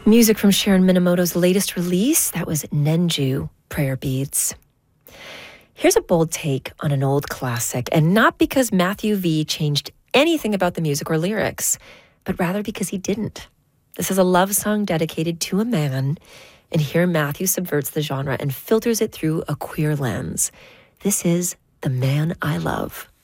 Music from Sharon Minamoto's latest release, that was Nenju, Prayer Beads. Here's a bold take on an old classic, and not because Matthew V changed anything about the music or lyrics, but rather because he didn't. This is a love song dedicated to a man, and here Matthew subverts the genre and filters it through a queer lens. This is The Man I Love.